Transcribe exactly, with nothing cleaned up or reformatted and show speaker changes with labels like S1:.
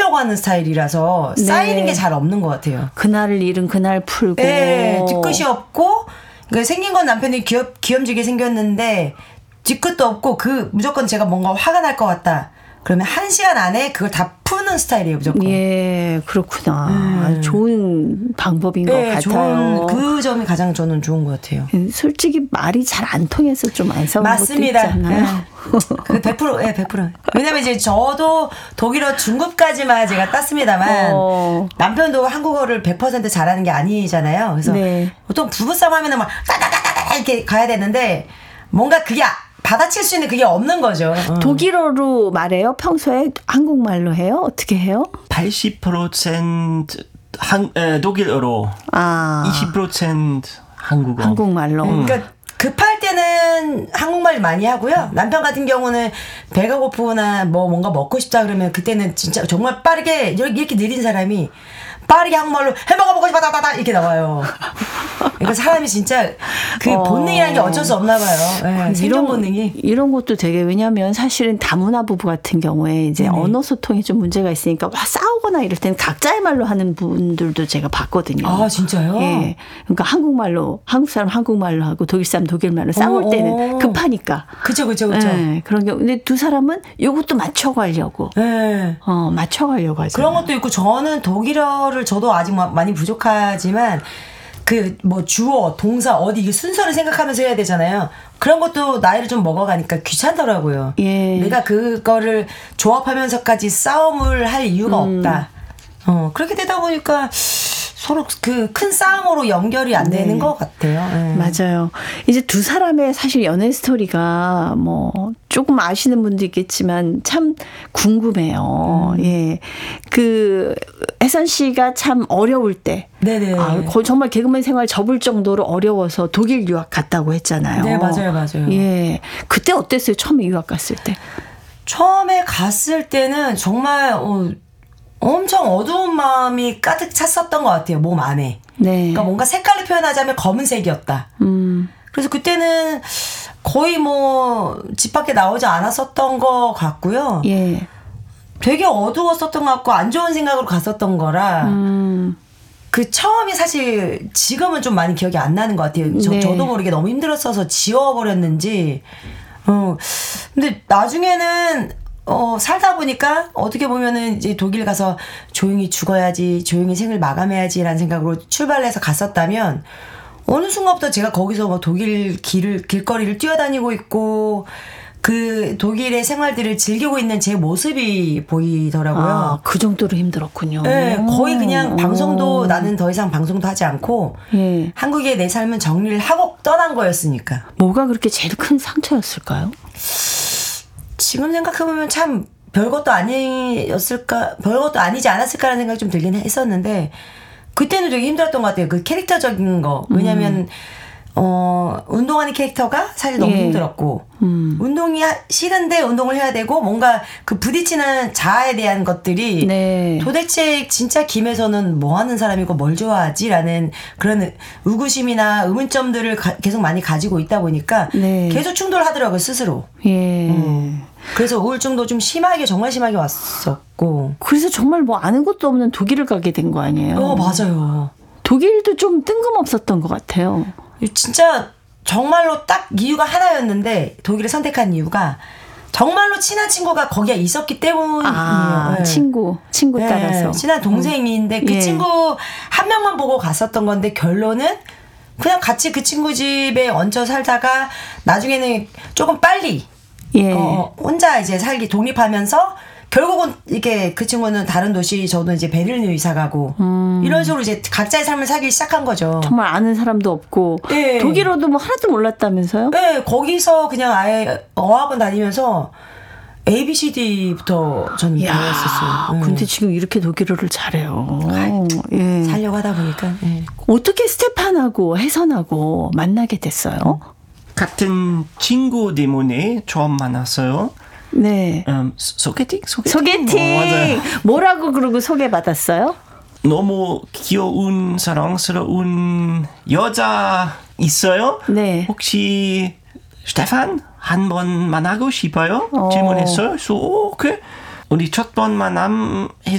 S1: 풀려고 하는 스타일이라서
S2: 네.
S1: 쌓이는 게 잘 없는 것 같아요.
S2: 그날 일은 그날 풀고.
S1: 네, 뒤끝이 없고 그러니까 생긴 건 남편이 귀엽, 귀염지게 생겼는데 뒤끝도 없고 그 무조건 제가 뭔가 화가 날 것 같다. 그러면 한 시간 안에 그걸 다 푸는 스타일이에요, 무조건.
S2: 예, 그렇구나.
S1: 음.
S2: 좋은 방법인 네, 것 같아요.
S1: 좋은, 그 점이 가장 저는 좋은 것 같아요.
S2: 솔직히 말이 잘 안 통해서 좀 안 싸우는
S1: 맞습니다.
S2: 것도 있잖아요.
S1: 그 백 퍼센트, 예, 백 퍼센트. 왜냐면 이제 저도 독일어 중급까지만 제가 땄습니다만
S2: 어.
S1: 남편도 한국어를 백 퍼센트 잘하는 게 아니잖아요. 그래서 네. 보통 부부싸움 하면은 막 따다다다다 이렇게 가야 되는데 뭔가 그게 받아칠 수 있는 그게 없는 거죠.
S2: 독일어로 말해요? 평소에 한국말로 해요? 어떻게 해요?
S3: 팔십 퍼센트 한, 에, 독일어로
S2: 아.
S3: 이십 퍼센트 한국어.
S2: 한국말로.
S1: 음. 그러니까 급할 때는 한국말 많이 하고요. 남편 같은 경우는 배가 고프거나 뭐 뭔가 먹고 싶다 그러면 그때는 진짜 정말 빠르게 이렇게 느린 사람이 빠르게 한국말로 햄버거 먹고 싶다 다다다 이렇게 나와요. 그러니까 사람이 진짜 그 본능이라는 게 어쩔 수 없나 봐요. 네, 생존 본능이.
S2: 이런 것도 되게 왜냐하면 사실은 다문화 부부 같은 경우에 이제 네. 언어 소통이 좀 문제가 있으니까 와 싸우거나 이럴 때는 각자의 말로 하는 분들도 제가 봤거든요.
S1: 아 진짜요?
S2: 예. 그러니까 한국말로 한국 사람 한국말로 하고 독일 사람 독일말로 싸울 오. 때는 급하니까.
S1: 그렇죠, 그렇죠, 그렇죠.
S2: 예, 그런 경우. 근데 두 사람은 이것도 맞춰가려고.
S1: 네.
S2: 어, 맞춰가려고 하죠.
S1: 그런 것도 있고 저는 독일어를 저도 아직 많이 부족하지만. 그 뭐 주어, 동사 어디 이게 순서를 생각하면서 해야 되잖아요. 그런 것도 나이를 좀 먹어가니까 귀찮더라고요.
S2: 예.
S1: 내가 그거를 조합하면서까지 싸움을 할 이유가 음. 없다. 어 그렇게 되다 보니까 서로 그 큰 싸움으로 연결이 안 되는 네. 것 같아요. 네.
S2: 맞아요. 이제 두 사람의 사실 연애 스토리가 뭐 조금 아시는 분도 있겠지만 참 궁금해요. 음. 예, 그 혜선 씨가 참 어려울 때,
S1: 네네.
S2: 아, 거의 정말 개그맨 생활 접을 정도로 어려워서 독일 유학 갔다고 했잖아요.
S1: 네, 맞아요, 맞아요.
S2: 예, 그때 어땠어요? 처음에 유학 갔을 때?
S1: 처음에 갔을 때는 정말 어, 엄청 어두운 마음이 가득 찼었던 것 같아요. 몸 안에.
S2: 네.
S1: 그러니까 뭔가 색깔로 표현하자면 검은색이었다.
S2: 음.
S1: 그래서 그때는 거의 뭐 집 밖에 나오지 않았었던 것 같고요.
S2: 예.
S1: 되게 어두웠었던 것 같고 안 좋은 생각으로 갔었던 거라
S2: 음.
S1: 그 처음이 사실 지금은 좀 많이 기억이 안 나는 것 같아요. 저,
S2: 네.
S1: 저도 모르게 너무 힘들었어서 지워버렸는지. 어. 근데 나중에는 어, 살다 보니까 어떻게 보면은 이제 독일 가서 조용히 죽어야지, 조용히 생을 마감해야지라는 생각으로 출발해서 갔었다면 어느 순간부터 제가 거기서 뭐 독일 길을, 길거리를 뛰어다니고 있고 그 독일의 생활들을 즐기고 있는 제 모습이 보이더라고요.
S2: 아, 그 정도로 힘들었군요.
S1: 네, 거의 그냥
S2: 오.
S1: 방송도 나는 더 이상 방송도 하지 않고
S2: 예.
S1: 한국에 내 삶은 정리를 하고 떠난 거였으니까.
S2: 뭐가 그렇게 제일 큰 상처였을까요?
S1: 지금 생각해보면 참 별것도 아니었을까, 별것도 아니지 않았을까라는 생각이 좀 들긴 했었는데, 그때는 되게 힘들었던 것 같아요. 그 캐릭터적인 거. 왜냐면, 음. 어, 운동하는 캐릭터가 사실 너무 예. 힘들었고, 음. 운동이 싫은데 운동을 해야 되고, 뭔가 그 부딪히는 자아에 대한 것들이 네. 도대체 진짜 김에서는 뭐 하는 사람이고 뭘 좋아하지라는 그런 의구심이나 의문점들을 가, 계속 많이 가지고 있다 보니까 네. 계속 충돌하더라고요, 스스로.
S2: 예.
S1: 음. 그래서 우울증도 좀 심하게, 정말 심하게 왔었고.
S2: 그래서 정말 뭐 아는 것도 없는 독일을 가게 된 거 아니에요?
S1: 어, 맞아요.
S2: 독일도 좀 뜬금없었던 것 같아요.
S1: 진짜 정말로 딱 이유가 하나였는데 독일을 선택한 이유가 정말로 친한 친구가 거기에 있었기 때문이에요.
S2: 아, 네. 친구, 친구
S1: 네.
S2: 따라서.
S1: 친한 동생인데 음. 그 예. 친구 한 명만 보고 갔었던 건데 결론은 그냥 같이 그 친구 집에 얹혀 살다가 나중에는 조금 빨리 예. 어, 혼자 이제 살기 독립하면서 결국은 이렇게 그 친구는 다른 도시, 저도 이제 베를린 이사 가고 음. 이런 식으로 이제 각자의 삶을 살기 시작한 거죠.
S2: 정말 아는 사람도 없고 네. 독일어도 뭐 하나도 몰랐다면서요?
S1: 네, 거기서 그냥 아예 어학원 다니면서 에이 비 씨 디부터 저는 배웠었어요.
S2: 네. 근데 지금 이렇게 독일어를 잘해요.
S1: 예. 살려고 하다 보니까. 예.
S2: 어떻게 스테판하고 혜선하고 만나게 됐어요?
S3: 같은 친구 때문에 처음 만났어요.
S2: 네.
S3: 음, 소개팅? 소개팅?
S2: 소개팅.
S3: 어, 맞아요.
S2: 뭐라고 그러고 소개받았어요?
S3: 너무 귀여운 사랑스러운 여자 있어요?
S2: 네.
S3: 혹시 스테판 한 번 만나고 싶어요?
S2: 어.
S3: 질문했어요. 그래서 오케이. 우리 첫 번 만남